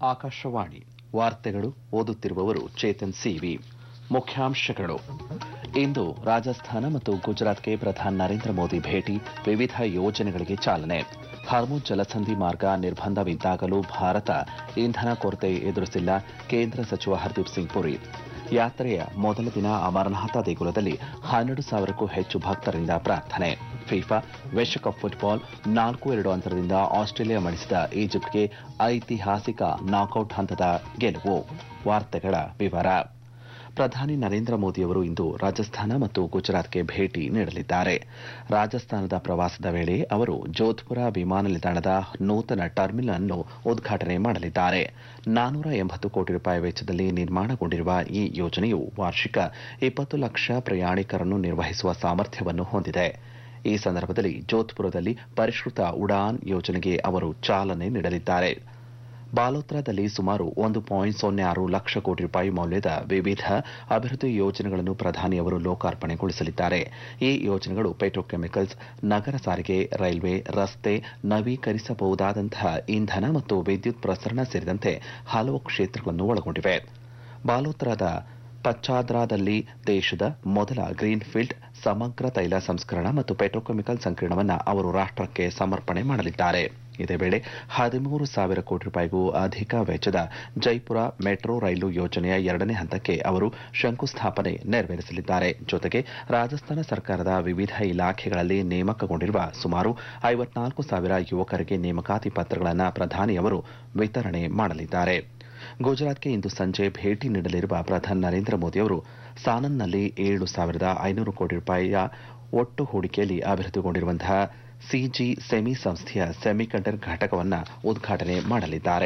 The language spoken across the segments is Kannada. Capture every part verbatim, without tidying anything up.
ಆಕಾಶವಾಣಿ ವಾರ್ತೆಗಳು ಓದುತ್ತಿರುವವರು ಚೇತನ್ ಸಿವಿ. ಮುಖ್ಯಾಂಶಗಳು: ಇಂದು ರಾಜಸ್ಥಾನ ಮತ್ತು ಗುಜರಾತ್ಗೆ ಪ್ರಧಾನಿ ನರೇಂದ್ರ ಮೋದಿ ಭೇಟಿ, ವಿವಿಧ ಯೋಜನೆಗಳಿಗೆ ಚಾಲನೆ. ಹಾರ್ಮುಜ್ ಜಲಸಂಧಿ ಮಾರ್ಗ ನಿರ್ಬಂಧವಿದ್ದಾಗಲೂ ಭಾರತ ಇಂಧನ ಕೊರತೆ ಎದುರಿಸಿಲ್ಲ, ಕೇಂದ್ರ ಸಚಿವ ಹರ್ದೀಪ್ ಸಿಂಗ್ ಪುರಿ. ಯಾತ್ರೆಯ ಮೊದಲ ದಿನ ಅಮರನಾಥ ದೇಗುಲದಲ್ಲಿ ಹನ್ನೆರಡು ಸಾವಿರಕ್ಕೂ ಹೆಚ್ಚು ಭಕ್ತರಿಂದ ಪ್ರಾರ್ಥನೆ. ಫಿಫಾ ವಿಶ್ವಕಪ್ ಫುಟ್ಬಾಲ್ ನಾಲ್ಕು ಎರಡು ಅಂತರದಿಂದ ಆಸ್ಟ್ರೇಲಿಯಾ ಮಣಿಸಿದ ಈಜಿಪ್ಟ್ಗೆ ಐತಿಹಾಸಿಕ ನಾಕೌಟ್ ಹಂತದ ಗೆಲುವು. ವಾರ್ತೆಗಳ ವಿವರ. ಪ್ರಧಾನಿ ನರೇಂದ್ರ ಮೋದಿಯವರು ಇಂದು ರಾಜಸ್ಥಾನ ಮತ್ತು ಗುಜರಾತ್ಗೆ ಭೇಟಿ ನೀಡಲಿದ್ದಾರೆ. ರಾಜಸ್ಥಾನದ ಪ್ರವಾಸದ ವೇಳೆ ಅವರು ಜೋಧ್ಪುರ ವಿಮಾನ ನಿಲ್ದಾಣದ ನೂತನ ಟರ್ಮಿನಲ್ ಅನ್ನು ಉದ್ಘಾಟನೆ ಮಾಡಲಿದ್ದಾರೆ. ನಾನೂರ ಎಂಬತ್ತು ಕೋಟಿ ರೂಪಾಯಿ ವೆಚ್ಚದಲ್ಲಿ ನಿರ್ಮಾಣಗೊಂಡಿರುವ ಈ ಯೋಜನೆಯು ವಾರ್ಷಿಕ ಇಪ್ಪತ್ತು ಲಕ್ಷ ಪ್ರಯಾಣಿಕರನ್ನು ನಿರ್ವಹಿಸುವ ಸಾಮರ್ಥ್ಯವನ್ನು ಹೊಂದಿದೆ. ಈ ಸಂದರ್ಭದಲ್ಲಿ ಜೋಧ್ಪುರದಲ್ಲಿ ಪರಿಷ್ಕೃತ ಉಡಾನ್ ಯೋಜನೆಗೆ ಅವರು ಚಾಲನೆ ನೀಡಲಿದ್ದಾರೆ. ಬಾಲೋತ್ರಾದಲ್ಲಿ ಸುಮಾರು ಒಂದು ಪಾಯಿಂಟ್ ಸೊನ್ನೆ ಆರು ಲಕ್ಷ ಕೋಟಿ ರೂಪಾಯಿ ಮೌಲ್ಯದ ವಿವಿಧ ಅಭಿವೃದ್ಧಿ ಯೋಜನೆಗಳನ್ನು ಪ್ರಧಾನಿಯವರು ಲೋಕಾರ್ಪಣೆಗೊಳಿಸಲಿದ್ದಾರೆ. ಈ ಯೋಜನೆಗಳು ಪೆಟ್ರೋಕೆಮಿಕಲ್ಸ್, ನಗರ ಸಾರಿಗೆ, ರೈಲ್ವೆ, ರಸ್ತೆ, ನವೀಕರಿಸಬಹುದಾದಂತಹ ಇಂಧನ ಮತ್ತು ವಿದ್ಯುತ್ ಪ್ರಸರಣ ಸೇರಿದಂತೆ ಹಲವು ಕ್ಷೇತ್ರಗಳನ್ನು ಒಳಗೊಂಡಿವೆ. ಬಾಲೋತ್ರಾದ ಪಚ್ಚಾದ್ರಾದಲ್ಲಿ ದೇಶದ ಮೊದಲ ಗ್ರೀನ್ಫೀಲ್ಡ್ ಸಮಗ್ರ ತೈಲ ಸಂಸ್ಕರಣ ಮತ್ತು ಪೆಟ್ರೋಕೆಮಿಕಲ್ ಸಂಕೀರ್ಣವನ್ನು ಅವರು ರಾಷ್ಟಕ್ಕೆ ಸಮರ್ಪಣೆ ಮಾಡಲಿದ್ದಾರೆ. ಇದೇ ವೇಳೆ ಹದಿಮೂರು ಸಾವಿರ ಕೋಟಿ ರೂಪಾಯಿಗೂ ಅಧಿಕ ವೆಚ್ಚದ ಜೈಪುರ ಮೆಟ್ರೋ ರೈಲು ಯೋಜನೆಯ ಎರಡನೇ ಹಂತಕ್ಕೆ ಅವರು ಶಂಕುಸ್ಥಾಪನೆ ನೆರವೇರಿಸಲಿದ್ದಾರೆ. ಜೊತೆಗೆ ರಾಜಸ್ಥಾನ ಸರ್ಕಾರದ ವಿವಿಧ ಇಲಾಖೆಗಳಲ್ಲಿ ನೇಮಕಗೊಂಡಿರುವ ಸುಮಾರು ಐವತ್ನಾಲ್ಕು ಸಾವಿರ ಯುವಕರಿಗೆ ನೇಮಕಾತಿ ಪತ್ರಗಳನ್ನು ಪ್ರಧಾನಿಯವರು ವಿತರಣೆ ಮಾಡಲಿದ್ದಾರೆ. ಗುಜರಾತ್ಗೆ ಇಂದು ಸಂಜೆ ಭೇಟಿ ನೀಡಲಿರುವ ಪ್ರಧಾನಿ ನರೇಂದ್ರ ಮೋದಿಯವರು ಸಾನನ್ನಲ್ಲಿ ಏಳು ಸಾವಿರದ ಐನೂರು ಕೋಟಿ ರೂಪಾಯಿಯ ಒಟ್ಟು ಹೂಡಿಕೆಯಲ್ಲಿ ಅಭಿವೃದ್ಧಿಗೊಂಡಿರುವಂತಹ ಸಿಜಿ ಸೆಮಿ ಸಂಸ್ಥೆಯ ಸೆಮಿಕಂಡಕ್ಟರ್ ಘಟಕವನ್ನು ಉದ್ಘಾಟನೆ ಮಾಡಲಿದ್ದಾರೆ.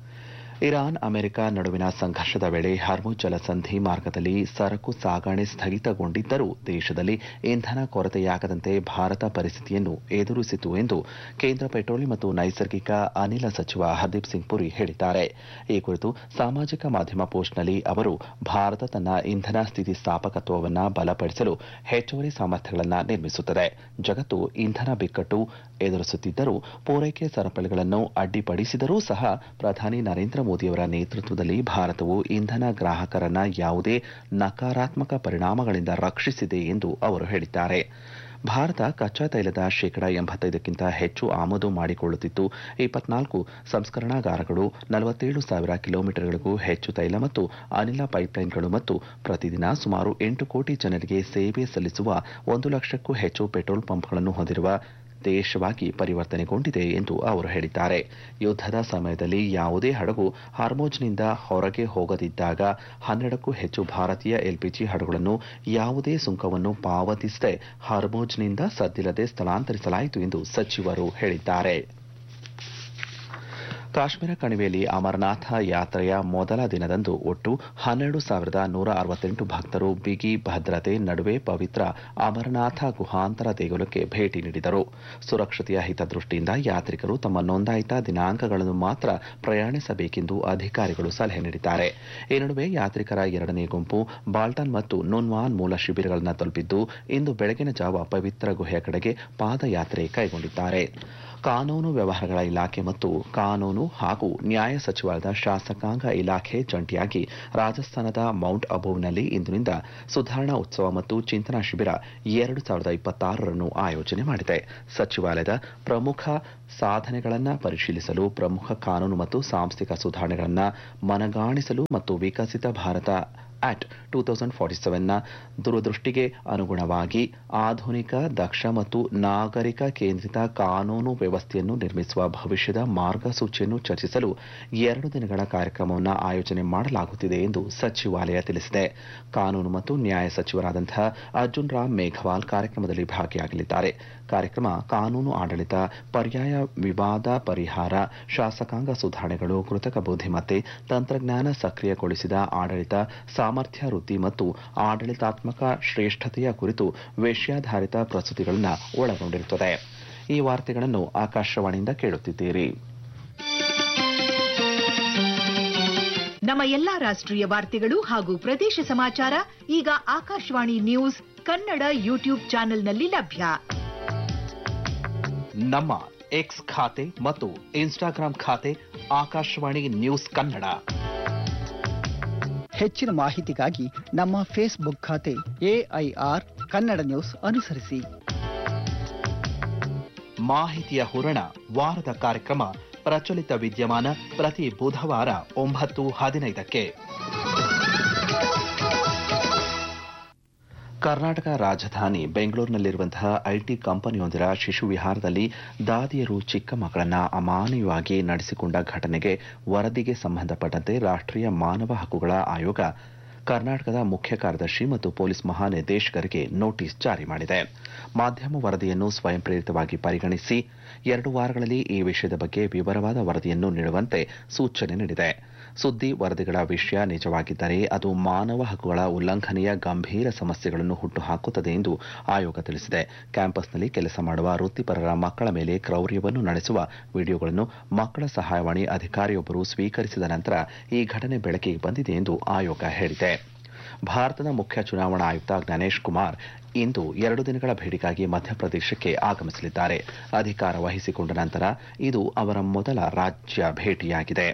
ಇರಾನ್ ಅಮೆರಿಕ ನಡುವಿನ ಸಂಘರ್ಷದ ವೇಳೆ ಹಾರ್ಮುಜ್ ಜಲಸಂಧಿ ಮಾರ್ಗದಲ್ಲಿ ಸರಕು ಸಾಗಣೆ ಸ್ಥಗಿತಗೊಂಡಿದ್ದರೂ ದೇಶದಲ್ಲಿ ಇಂಧನ ಕೊರತೆಯಾಗದಂತೆ ಭಾರತ ಪರಿಸ್ಥಿತಿಯನ್ನು ಎದುರಿಸಿತು ಎಂದು ಕೇಂದ್ರ ಪೆಟ್ರೋಲಿಯಂ ಮತ್ತು ನೈಸರ್ಗಿಕ ಅನಿಲ ಸಚಿವ ಹರ್ದೀಪ್ ಸಿಂಗ್ ಪುರಿ ಹೇಳಿದ್ದಾರೆ. ಈ ಕುರಿತು ಸಾಮಾಜಿಕ ಮಾಧ್ಯಮ ಪೋಸ್ಟ್ನಲ್ಲಿ ಅವರು, ಭಾರತ ತನ್ನ ಇಂಧನ ಸ್ಥಿತಿಸ್ಥಾಪಕತ್ವವನ್ನು ಬಲಪಡಿಸಲು ಹೆಚ್ಚುವರಿ ಸಾಮರ್ಥ್ಯಗಳನ್ನು ನಿರ್ಮಿಸುತ್ತದೆ. ಜಗತ್ತು ಇಂಧನ ಬಿಕ್ಕಟ್ಟು ಎದುರಿಸುತ್ತಿದ್ದರೂ ಪೂರೈಕೆ ಸರಪಳಿಗಳನ್ನು ಅಡ್ಡಿಪಡಿಸಿದರೂ ಸಹ ಪ್ರಧಾನಿ ನರೇಂದ್ರ ಮೋದಿಯವರ ನೇತೃತ್ವದಲ್ಲಿ ಭಾರತವು ಇಂಧನ ಗ್ರಾಹಕರನ್ನ ಯಾವುದೇ ನಕಾರಾತ್ಮಕ ಪರಿಣಾಮಗಳಿಂದ ರಕ್ಷಿಸಿದೆ ಎಂದು ಅವರು ಹೇಳಿದ್ದಾರೆ. ಭಾರತ ಕಚ್ಚಾ ತೈಲದ ಶೇಕಡಾ ಎಂಬತ್ತೈದಕ್ಕಿಂತ ಹೆಚ್ಚು ಆಮದು ಮಾಡಿಕೊಳ್ಳುತ್ತಿತ್ತು. ಇಪ್ಪತ್ನಾಲ್ಕು ಸಂಸ್ಕರಣಾಗಾರಗಳು, ನಲವತ್ತೇಳು ಸಾವಿರ ಕಿಲೋಮೀಟರ್ಗಳಿಗೂ ಹೆಚ್ಚು ತೈಲ ಮತ್ತು ಅನಿಲ ಪೈಪ್ಲೈನ್ಗಳು ಮತ್ತು ಪ್ರತಿದಿನ ಸುಮಾರು ಎಂಟು ಕೋಟಿ ಜನರಿಗೆ ಸೇವೆ ಸಲ್ಲಿಸುವ ಒಂದು ಲಕ್ಷಕ್ಕೂ ಹೆಚ್ಚು ಪೆಟ್ರೋಲ್ ಪಂಪ್ಗಳನ್ನು ಹೊಂದಿರುವ ದೇಶವಾಗಿ ಪರಿವರ್ತನೆಗೊಂಡಿದೆ ಎಂದು ಅವರು ಹೇಳಿದ್ದಾರೆ. ಯುದ್ಧದ ಸಮಯದಲ್ಲಿ ಯಾವುದೇ ಹಡಗು ಹಾರ್ಮುಜ್ನಿಂದ ಹೊರಗೆ ಹೋಗದಿದ್ದಾಗ ಹನ್ನೆರಡಕ್ಕೂ ಹೆಚ್ಚು ಭಾರತೀಯ ಎಲ್ಪಿಜಿ ಹಡಗುಗಳನ್ನು ಯಾವುದೇ ಸುಂಕವನ್ನು ಪಾವತಿಸದೆ ಹಾರ್ಮುಜ್ನಿಂದ ಸದ್ದಿಲ್ಲದೆ ಸ್ಥಳಾಂತರಿಸಲಾಯಿತು ಎಂದು ಸಚಿವರು ಹೇಳಿದ್ದಾರೆ. ಕಾಶ್ಮೀರ ಕಣಿವೆಯಲ್ಲಿ ಅಮರನಾಥ ಯಾತ್ರೆಯ ಮೊದಲ ದಿನದಂದು ಒಟ್ಟು ಹನ್ನೆರಡು ಸಾವಿರದ ನೂರ ಅರವತ್ತೆಂಟು ಭಕ್ತರು ಬಿಗಿ ಭದ್ರತೆ ನಡುವೆ ಪವಿತ್ರ ಅಮರನಾಥ ಗುಹಾಂತರ ದೇಗುಲಕ್ಕೆ ಭೇಟಿ ನೀಡಿದರು. ಸುರಕ್ಷತೆಯ ಹಿತದೃಷ್ಟಿಯಿಂದ ಯಾತ್ರಿಕರು ತಮ್ಮ ನೋಂದಾಯಿತ ದಿನಾಂಕಗಳನ್ನು ಮಾತ್ರ ಪ್ರಯಾಣಿಸಬೇಕೆಂದು ಅಧಿಕಾರಿಗಳು ಸಲಹೆ ನೀಡಿದ್ದಾರೆ. ಈ ನಡುವೆ ಯಾತ್ರಿಕರ ಎರಡನೇ ಗುಂಪು ಬಾಲ್ಟನ್ ಮತ್ತು ನುನ್ವಾನ್ ಮೂಲ ಶಿಬಿರಗಳನ್ನು ತಲುಪಿದ್ದು ಇಂದು ಬೆಳಗಿನ ಜಾವ ಪವಿತ್ರ ಗುಹೆಯ ಕಡೆಗೆ ಪಾದಯಾತ್ರೆ ಕೈಗೊಂಡಿದ್ದಾರೆ. ಕಾನೂನು ವ್ಯವಹಾರಗಳ ಇಲಾಖೆ ಮತ್ತು ಕಾನೂನು ಹಾಗೂ ನ್ಯಾಯ ಸಚಿವಾಲಯದ ಶಾಸಕಾಂಗ ಇಲಾಖೆ ಜಂಟಿಯಾಗಿ ರಾಜಸ್ಥಾನದ ಮೌಂಟ್ ಅಬೂನಲ್ಲಿ ಇಂದಿನಿಂದ ಸುಧಾರಣಾ ಉತ್ಸವ ಮತ್ತು ಚಿಂತನಾ ಶಿಬಿರ ಎರಡು ಸಾವಿರದ ಇಪ್ಪತ್ತಾರರನ್ನು ಆಯೋಜನೆ ಮಾಡಿದೆ. ಸಚಿವಾಲಯದ ಪ್ರಮುಖ ಸಾಧನೆಗಳನ್ನು ಪರಿಶೀಲಿಸಲು, ಪ್ರಮುಖ ಕಾನೂನು ಮತ್ತು ಸಾಂಸ್ಥಿಕ ಸುಧಾರಣೆಗಳನ್ನು ಮನಗಾಣಿಸಲು ಮತ್ತು ವಿಕಸಿತ Bharat act two thousand forty ಸೆವೆನ್ನ ದೂರದೃಷ್ಟಿಗೆ ಅನುಗುಣವಾಗಿ ಆಧುನಿಕ, ದಕ್ಷ ಮತ್ತು ನಾಗರಿಕ ಕೇಂದ್ರಿತ ಕಾನೂನು ವ್ಯವಸ್ಥೆಯನ್ನು ನಿರ್ಮಿಸುವ ಭವಿಷ್ಯದ ಮಾರ್ಗಸೂಚಿಯನ್ನು ಚರ್ಚಿಸಲು ಎರಡು ದಿನಗಳ ಕಾರ್ಯಕ್ರಮವನ್ನು ಆಯೋಜನೆ ಮಾಡಲಾಗುತ್ತಿದೆ ಎಂದು ಸಚಿವಾಲಯ ತಿಳಿಸಿದೆ. ಕಾನೂನು ಮತ್ತು ನ್ಯಾಯ ಸಚಿವರಾದಂತಹ ಅರ್ಜುನ್ ರಾಮ್ ಮೇಘವಾಲ್ ಕಾರ್ಯಕ್ರಮದಲ್ಲಿ ಭಾಗಿಯಾಗಲಿದ್ದಾರೆ. ಕಾರ್ಯಕ್ರಮ ಕಾನೂನು ಆಡಳಿತ, ಪರ್ಯಾಯ ವಿವಾದ ಪರಿಹಾರ, ಶಾಸಕಾಂಗ ಸುಧಾರಣೆಗಳು, ಕೃತಕ ಬುದ್ಧಿಮತ್ತೆ, ತಂತ್ರಜ್ಞಾನ ಸಕ್ರಿಯಗೊಳಿಸಿದ ಆಡಳಿತ, ಸಾಮರ್ಥ್ಯ ವೃದ್ಧಿ ಮತ್ತು ಆಡಳಿತಾತ್ಮಕ ಶ್ರೇಷ್ಠತೆಯ ಕುರಿತು ವಿಷಯಾಧಾರಿತ ಪ್ರಸ್ತುತಿಗಳನ್ನು ಒಳಗೊಂಡಿರುತ್ತದೆ. ಈ ವಾರ್ತೆಗಳನ್ನು ಆಕಾಶವಾಣಿಯಿಂದ ಕೇಳುತ್ತಿದ್ದೀರಿ. ನಮ್ಮ ಎಲ್ಲಾ ರಾಷ್ಟ್ರೀಯ ವಾರ್ತೆಗಳು ಹಾಗೂ ಪ್ರದೇಶ ಸಮಾಚಾರ ಈಗ ಆಕಾಶವಾಣಿ ನ್ಯೂಸ್ ಕನ್ನಡ ಯೂಟ್ಯೂಬ್ ಚಾನೆಲ್ನಲ್ಲಿ ಲಭ್ಯ. ನಮ್ಮ ಎಕ್ಸ್ ಖಾತೆ ಮತ್ತು ಇನ್ಸ್ಟಾಗ್ರಾಂ ಖಾತೆ ಆಕಾಶವಾಣಿ ನ್ಯೂಸ್ ಕನ್ನಡ. ಹೆಚ್ಚಿನ ಮಾಹಿತಿಗಾಗಿ ನಮ್ಮ ಫೇಸ್ಬುಕ್ ಖಾತೆ ಎಐಆರ್ ಕನ್ನಡ ನ್ಯೂಸ್ ಅನುಸರಿಸಿ. ಮಾಹಿತಿಯ ಹೂರಣ ವಾರದ ಕಾರ್ಯಕ್ರಮ ಪ್ರಚಲಿತ ವಿದ್ಯಮಾನ ಪ್ರತಿ ಬುಧವಾರ ಒಂಬತ್ತು ಹದಿನೈದಕ್ಕೆ. ಕರ್ನಾಟಕ ರಾಜಧಾನಿ ಬೆಂಗಳೂರಿನಲ್ಲಿರುವಂತಹ ಐಟಿ ಕಂಪನಿಯೊಂದರ ಶಿಶು ವಿಹಾರದಲ್ಲಿ ದಾದಿಯರು ಚಿಕ್ಕ ಮಕ್ಕಳನ್ನ ಅಮಾನವೀಯವಾಗಿ ನಡೆಸಿಕೊಂಡ ಘಟನೆಗೆ ವರದಿಗೆ ಸಂಬಂಧಪಟ್ಟಂತೆ ರಾಷ್ಟ್ರೀಯ ಮಾನವ ಹಕ್ಕುಗಳ ಆಯೋಗ ಕರ್ನಾಟಕದ ಮುಖ್ಯ ಕಾರ್ಯದರ್ಶಿ ಮತ್ತು ಪೊಲೀಸ್ ಮಹಾನಿರ್ದೇಶಕರಿಗೆ ನೋಟಿಸ್ ಜಾರಿ ಮಾಡಿದೆ. ಮಾಧ್ಯಮ ವರದಿಯನ್ನು ಸ್ವಯಂ ಪ್ರೇರಿತವಾಗಿ ಪರಿಗಣಿಸಿ ಎರಡು ವಾರಗಳಲ್ಲಿ ಈ ವಿಷಯದ ಬಗ್ಗೆ ವಿವರವಾದ ವರದಿಯನ್ನು ನೀಡುವಂತೆ ಸೂಚನೆ ನೀಡಿದೆ. ಸುದ್ದಿ ವರದಿಗಳ ವಿಷಯ ನಿಜವಾಗಿದ್ದರೆ ಅದು ಮಾನವ ಹಕ್ಕುಗಳ ಉಲ್ಲಂಘನೆಯ ಗಂಭೀರ ಸಮಸ್ಯೆಗಳನ್ನು ಹುಟ್ಟುಹಾಕುತ್ತದೆ ಎಂದು ಆಯೋಗ ತಿಳಿಸಿದೆ. ಕ್ಯಾಂಪಸ್ನಲ್ಲಿ ಕೆಲಸ ಮಾಡುವ ವೃತ್ತಿಪರರ ಮಕ್ಕಳ ಮೇಲೆ ಕ್ರೌರ್ಯವನ್ನು ನಡೆಸುವ ವಿಡಿಯೋಗಳನ್ನು ಮಕ್ಕಳ ಸಹಾಯವಾಣಿ ಅಧಿಕಾರಿಯೊಬ್ಬರು ಸ್ವೀಕರಿಸಿದ ನಂತರ ಈ ಘಟನೆ ಬೆಳಕಿಗೆ ಬಂದಿದೆ ಎಂದು ಆಯೋಗ ಹೇಳಿದೆ. ಭಾರತದ ಮುಖ್ಯ ಚುನಾವಣಾ ಆಯುಕ್ತ ಜ್ಞಾನೇಶ್ ಕುಮಾರ್ ಇಂದು ಎರಡು ದಿನಗಳ ಭೇಟಿಗಾಗಿ ಮಧ್ಯಪ್ರದೇಶಕ್ಕೆ ಆಗಮಿಸಲಿದ್ದಾರೆ. ಅಧಿಕಾರ ವಹಿಸಿಕೊಂಡ ನಂತರ ಇದು ಅವರ ಮೊದಲ ರಾಜ್ಯ ಭೇಟಿಯಾಗಿದೆ.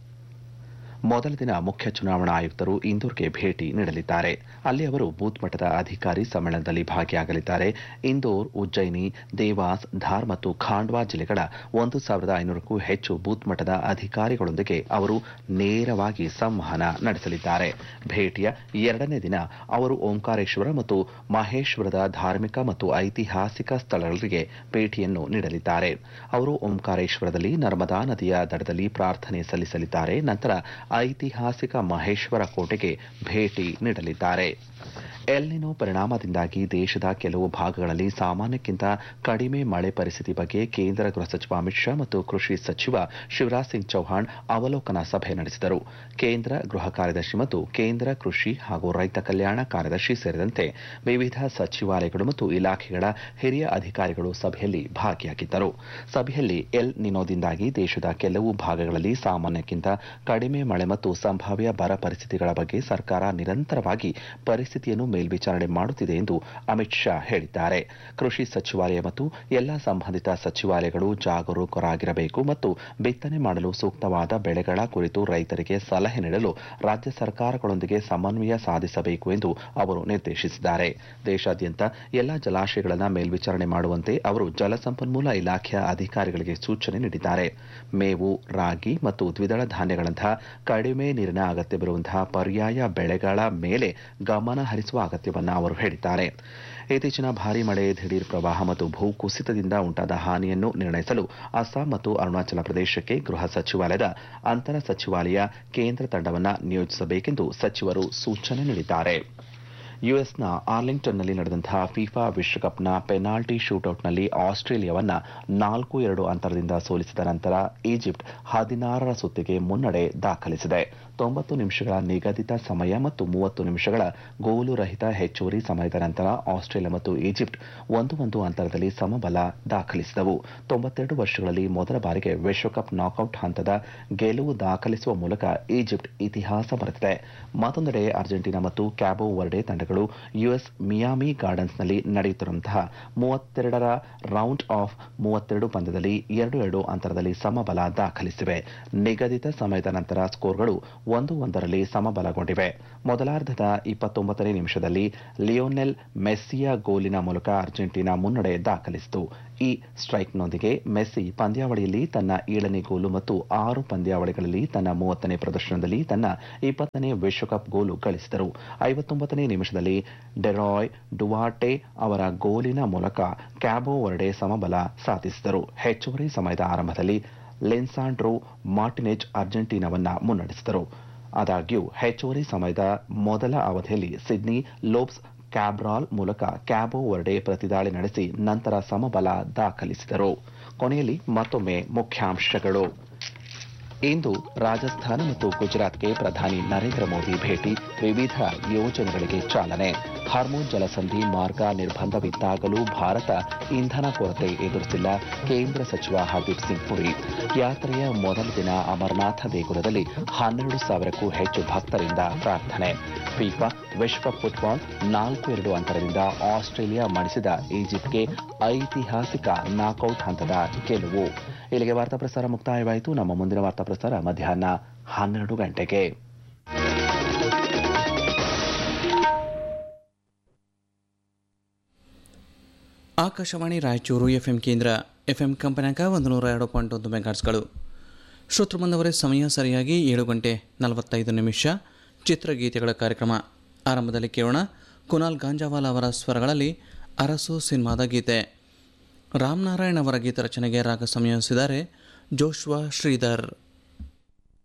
ಮೊದಲ ದಿನ ಮುಖ್ಯ ಚುನಾವಣಾ ಆಯುಕ್ತರು ಇಂದೋರ್ಗೆ ಭೇಟಿ ನೀಡಲಿದ್ದಾರೆ. ಅಲ್ಲಿ ಅವರು ಬೂತ್ ಮಟ್ಟದ ಅಧಿಕಾರಿ ಸಮ್ಮೇಳನದಲ್ಲಿ ಭಾಗಿಯಾಗಲಿದ್ದಾರೆ. ಇಂದೋರ್, ಉಜ್ಜಯಿನಿ, ದೇವಾಸ್, ಧಾರ್ ಮತ್ತು ಖಾಂಡ್ವಾ ಜಿಲ್ಲೆಗಳ ಒಂದು ಸಾವಿರದ ಐನೂರಕ್ಕೂ ಹೆಚ್ಚು ಬೂತ್ ಮಟ್ಟದ ಅಧಿಕಾರಿಗಳೊಂದಿಗೆ ಅವರು ನೇರವಾಗಿ ಸಂವಹನ ನಡೆಸಲಿದ್ದಾರೆ. ಭೇಟಿಯ ಎರಡನೇ ದಿನ ಅವರು ಓಂಕಾರೇಶ್ವರ ಮತ್ತು ಮಹೇಶ್ವರದ ಧಾರ್ಮಿಕ ಮತ್ತು ಐತಿಹಾಸಿಕ ಸ್ಥಳಗಳಿಗೆ ಭೇಟಿಯನ್ನು ನೀಡಲಿದ್ದಾರೆ. ಅವರು ಓಂಕಾರೇಶ್ವರದಲ್ಲಿ ನರ್ಮದಾ ನದಿಯ ದಡದಲ್ಲಿ ಪ್ರಾರ್ಥನೆ ಸಲ್ಲಿಸಲಿದ್ದಾರೆ. ನಂತರ ಐತಿಹಾಸಿಕ ಮಹೇಶ್ವರ ಕೋಟೆಗೆ ಭೇಟಿ ನೀಡಲಿದ್ದಾರೆ. ಎಲ್ನಿನೋ ಪರಿಣಾಮದಿಂದಾಗಿ ದೇಶದ ಕೆಲವು ಭಾಗಗಳಲ್ಲಿ ಸಾಮಾನ್ಯಕ್ಕಿಂತ ಕಡಿಮೆ ಮಳೆ ಪರಿಸ್ಥಿತಿ ಬಗ್ಗೆ ಕೇಂದ್ರ ಗೃಹ ಸಚಿವ ಅಮಿತ್ ಶಾ ಮತ್ತು ಕೃಷಿ ಸಚಿವ ಶಿವರಾಜ್ ಸಿಂಗ್ ಚೌಹಾಣ್ ಅವಲೋಕನ ಸಭೆ ನಡೆಸಿದರು. ಕೇಂದ್ರ ಗೃಹ ಕಾರ್ಯದರ್ಶಿ ಮತ್ತು ಕೇಂದ್ರ ಕೃಷಿ ಹಾಗೂ ರೈತ ಕಲ್ಯಾಣ ಕಾರ್ಯದರ್ಶಿ ಸೇರಿದಂತೆ ವಿವಿಧ ಸಚಿವಾಲಯಗಳು ಮತ್ತು ಇಲಾಖೆಗಳ ಹಿರಿಯ ಅಧಿಕಾರಿಗಳು ಸಭೆಯಲ್ಲಿ ಭಾಗಿಯಾಗಿದ್ದರು. ಸಭೆಯಲ್ಲಿ ಎಲ್ ನಿನೋದಿಂದಾಗಿ ದೇಶದ ಕೆಲವು ಭಾಗಗಳಲ್ಲಿ ಸಾಮಾನ್ಯಕ್ಕಿಂತ ಕಡಿಮೆ ಮಳೆ ಮತ್ತು ಸಂಭಾವ್ಯ ಬರ ಪರಿಸ್ಥಿತಿಗಳ ಬಗ್ಗೆ ಸರ್ಕಾರ ನಿರಂತರವಾಗಿ ಪರಿಸ್ಥಿತಿಯನ್ನು ಮೇಲ್ವಿಚಾರಣೆ ಮಾಡುತ್ತಿದೆ ಎಂದು ಅಮಿತ್ ಶಾ ಹೇಳಿದ್ದಾರೆ. ಕೃಷಿ ಸಚಿವಾಲಯ ಮತ್ತು ಎಲ್ಲಾ ಸಂಬಂಧಿತ ಸಚಿವಾಲಯಗಳು ಜಾಗರೂಕರಾಗಿರಬೇಕು ಮತ್ತು ಬಿತ್ತನೆ ಮಾಡಲು ಸೂಕ್ತವಾದ ಬೆಳೆಗಳ ಕುರಿತು ರೈತರಿಗೆ ಸಲಹೆ ನೀಡಲು ರಾಜ್ಯ ಸರ್ಕಾರಗಳೊಂದಿಗೆ ಸಮನ್ವಯ ಸಾಧಿಸಬೇಕು ಎಂದು ಅವರು ನಿರ್ದೇಶಿಸಿದ್ದಾರೆ. ದೇಶಾದ್ಯಂತ ಎಲ್ಲಾ ಜಲಾಶಯಗಳನ್ನು ಮೇಲ್ವಿಚಾರಣೆ ಮಾಡುವಂತೆ ಅವರು ಜಲಸಂಪನ್ಮೂಲ ಇಲಾಖೆಯ ಅಧಿಕಾರಿಗಳಿಗೆ ಸೂಚನೆ ನೀಡಿದ್ದಾರೆ. ಮೇವು, ರಾಗಿ ಮತ್ತು ದ್ವಿದಳ ಧಾನ್ಯಗಳಂತಹ ಕಡಿಮೆ ನೀರಿನ ಅಗತ್ಯವಿರುವಂತಹ ಪರ್ಯಾಯ ಬೆಳೆಗಳ ಮೇಲೆ ಗಮನ ಹರಿಸುವ ಅಗತ್ಯವನ್ನು ಅವರು ಹೇಳಿದ್ದಾರೆ. ಇತ್ತೀಚಿನ ಭಾರೀ ಮಳೆ, ದಿಢೀರ್ ಪ್ರವಾಹ ಮತ್ತು ಭೂಕುಸಿತದಿಂದ ಉಂಟಾದ ಹಾನಿಯನ್ನು ನಿರ್ಣಯಿಸಲು ಅಸ್ಸಾಂ ಮತ್ತು ಅರುಣಾಚಲ ಪ್ರದೇಶಕ್ಕೆ ಗೃಹ ಸಚಿವಾಲಯದ ಅಂತರ ಸಚಿವಾಲಯ ಕೇಂದ್ರ ತಂಡವನ್ನು ನಿಯೋಜಿಸಬೇಕೆಂದು ಸಚಿವರು ಸೂಚನೆ ನೀಡಿದ್ದಾರೆ. ಯುಎಸ್ನ ಆರ್ಲಿಂಗ್ಟನ್ನಲ್ಲಿ ನಡೆದಂತಹ ಫಿಫಾ ವಿಶ್ವಕಪ್ನ ಪೆನಾಲ್ಟಿ ಶೂಟೌಟ್ನಲ್ಲಿ ಆಸ್ಟ್ರೇಲಿಯಾವನ್ನ ನಾಲ್ಕು ಎರಡು ಅಂತರದಿಂದ ಸೋಲಿಸಿದ ನಂತರ ಈಜಿಪ್ಟ್ ಹದಿನಾರರ ಸುತ್ತಿಗೆ ಮುನ್ನಡೆ ದಾಖಲಿಸಿದೆ. ತೊಂಬತ್ತು ನಿಮಿಷಗಳ ನಿಗದಿತ ಸಮಯ ಮತ್ತು ಮೂವತ್ತು ನಿಮಿಷಗಳ ಗೋಲು ರಹಿತ ಹೆಚ್ಚುವರಿ ಸಮಯದ ನಂತರ ಆಸ್ಟ್ರೇಲಿಯಾ ಮತ್ತು ಈಜಿಪ್ಟ್ ಒಂದು ಒಂದು ಅಂತರದಲ್ಲಿ ಸಮಬಲ ದಾಖಲಿಸಿದವು. ತೊಂಬತ್ತೆರಡು ವರ್ಷಗಳಲ್ಲಿ ಮೊದಲ ಬಾರಿಗೆ ವಿಶ್ವಕಪ್ ನಾಕೌಟ್ ಹಂತದ ಗೆಲುವು ದಾಖಲಿಸುವ ಮೂಲಕ ಈಜಿಪ್ಟ್ ಇತಿಹಾಸ ಬರೆದಿದೆ. ಮತ್ತೊಂದೆಡೆ ಅರ್ಜೆಂಟೀನಾ ಮತ್ತು ಕ್ಯಾಬೋ ವರ್ಡೆ ತಂಡಗಳು ಯುಎಸ್ ಮಿಯಾಮಿ ಗಾರ್ಡನ್ಸ್ನಲ್ಲಿ ನಡೆಯುತ್ತಿರುವಂತಹ ಮೂವತ್ತೆರಡರ ರೌಂಡ್ ಆಫ್ ಮೂವತ್ತೆರಡು ಪಂದ್ಯದಲ್ಲಿ ಎರಡು ಎರಡು ಅಂತರದಲ್ಲಿ ಸಮಬಲ ದಾಖಲಿಸಿವೆ. ನಿಗದಿತ ಸಮಯದ ನಂತರ ಸ್ಕೋರ್ಗಳು ಒಂದು ಒಂದರಲ್ಲಿ ಸಮಬಲಗೊಂಡಿವೆ. ಮೊದಲಾರ್ಧದ ಇಪ್ಪತ್ತೊಂಬತ್ತನೇ ನಿಮಿಷದಲ್ಲಿ ಲಿಯೋನೆಲ್ ಮೆಸ್ಸಿಯ ಗೋಲಿನ ಮೂಲಕ ಅರ್ಜೆಂಟೀನಾ ಮುನ್ನಡೆ ದಾಖಲಿಸಿತು. ಈ ಸ್ಟ್ರೈಕ್ನೊಂದಿಗೆ ಮೆಸ್ಸಿ ಪಂದ್ಯಾವಳಿಯಲ್ಲಿ ತನ್ನ ಏಳನೇ ಗೋಲು ಮತ್ತು ಆರು ಪಂದ್ಯಾವಳಿಗಳಲ್ಲಿ ತನ್ನ ಮೂವತ್ತನೇ ಪ್ರದರ್ಶನದಲ್ಲಿ ತನ್ನ ಇಪ್ಪತ್ತನೇ ವಿಶ್ವಕಪ್ ಗೋಲು ಗಳಿಸಿದರು. ಐವತ್ತೊಂಬತ್ತನೇ ನಿಮಿಷದಲ್ಲಿ ಡೆರಾಯ್ ಡುವಾರ್ಟೆ ಅವರ ಗೋಲಿನ ಮೂಲಕ ಕ್ಯಾಬೋ ವರ್ಡೆ ಸಮಬಲ ಸಾಧಿಸಿದರು. ಹೆಚ್ಚುವರಿ ಸಮಯದ ಆರಂಭದಲ್ಲಿ ಲೆನ್ಸಾಂಡ್ರೋ ಮಾರ್ಟಿನೆಜ್ ಅರ್ಜೆಂಟೀನಾವನ್ನ ಮುನ್ನಡೆಸಿದರು. ಆದಾಗ್ಯೂ ಹೆಚ್ಚುವರಿ ಸಮಯದ ಮೊದಲ ಅವಧಿಯಲ್ಲಿ ಸಿಡ್ನಿ ಲೋಬ್ಸ್ ಕ್ಯಾಬ್ರಾಲ್ ಮೂಲಕ ಕ್ಯಾಬೋ ವರ್ಡೆ ಪ್ರತಿದಾಳಿ ನಡೆಸಿ ನಂತರ ಸಮಬಲ ದಾಖಲಿಸಿದರು. ಕೊನೆಯಲ್ಲಿ ಮತ್ತೊಮ್ಮೆ ಮುಖ್ಯಾಂಶಗಳು. ಇಂದು ರಾಜಸ್ಥಾನ ಮತ್ತು ಗುಜರಾತ್ಗೆ ಪ್ರಧಾನಿ ನರೇಂದ್ರ ಮೋದಿ ಭೇಟಿ, ವಿವಿಧ ಯೋಜನೆಗಳಿಗೆ ಚಾಲನೆ. ಹಾರ್ಮೋನ್ ಜಲಸಂಧಿ ಮಾರ್ಗ ನಿರ್ಬಂಧವಿದ್ದಾಗಲೂ ಭಾರತ ಇಂಧನ ಕೊರತೆ ಎದುರಿಸಿಲ್ಲ. ಕೇಂದ್ರ ಸಚಿವ ಹರ್ದೀಪ್ ಸಿಂಗ್ ಪುರಿ. ಯಾತ್ರೆಯ ಮೊದಲ ದಿನ ಅಮರನಾಥ ದೇಗುಲದಲ್ಲಿ ಹನ್ನೆರಡು ಸಾವಿರಕ್ಕೂ ಹೆಚ್ಚು ಭಕ್ತರಿಂದ ಪ್ರಾರ್ಥನೆ. ಫಿಫಾ ವಿಶ್ವ ಫುಟ್ಬಾಲ್ ನಾಲ್ಕು ಎರಡು ಅಂತರದಿಂದ ಆಸ್ಟ್ರೇಲಿಯಾ ಮಣಿಸಿದ ಈಜಿಪ್ಟ್ಗೆ ಐತಿಹಾಸಿಕ ನಾಕೌಟ್ ಹಂತದ ಗೆಲುವು. ಇಲ್ಲಿಗೆ ವಾರ್ತಾ ಪ್ರಸಾರ ಮುಕ್ತಾಯವಾಯಿತು. ನಮ್ಮ ಮುಂದಿನ ವಾರ್ತಾ ಪ್ರಸಾರ ಮಧ್ಯಾಹ್ನ ಹನ್ನೆರಡು ಗಂಟೆಗೆ. ಆಕಾಶವಾಣಿ ರಾಯಚೂರು ಎಫ್ಎಂ ಕೇಂದ್ರ. ಎಫ್ಎಂ ಕಂಪನ್ಯಾಗ ಒಂದು ನೂರ ಎರಡು ಪಾಯಿಂಟ್ ಒಂದು ಮೆಗಾಟ್ಸ್ಗಳು. ಶ್ರೋತೃ ಬಂದವರೇ, ಸಮಯ ಸರಿಯಾಗಿ ಏಳು ಗಂಟೆ ನಲವತ್ತೈದು ನಿಮಿಷ. ಚಿತ್ರಗೀತೆಗಳ ಕಾರ್ಯಕ್ರಮ ಆರಂಭದಲ್ಲಿ ಕೇಳೋಣ. ಕುನಾಲ್ ಗಾಂಜಾವಾಲ ಅವರ ಸ್ವರಗಳಲ್ಲಿ ಅರಸು ಸಿನಿಮಾದ ಗೀತೆ. ರಾಮನಾರಾಯಣ್ ಅವರ ಗೀತ ರಚನೆಗೆ ರಾಗ ಸಂಯೋಜಿಸಿದ್ದಾರೆ ಜೋಶ್ವಾ ಶ್ರೀಧರ್.